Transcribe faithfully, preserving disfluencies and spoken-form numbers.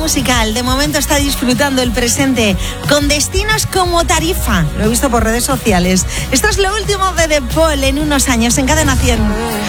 musical. De momento está disfrutando el presente con destinos como Tarifa. Lo he visto por redes sociales. Esto es lo último de The Paul en unos años en Cadena cien.